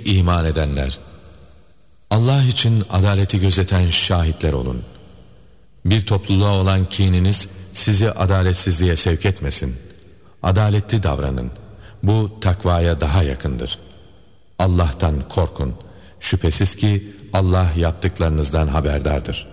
Ey iman edenler! Allah için adaleti gözeten şahitler olun. Bir topluluğa olan kininiz sizi adaletsizliğe sevk etmesin. Adaletli davranın. Bu takvaya daha yakındır. Allah'tan korkun. Şüphesiz ki Allah yaptıklarınızdan haberdardır.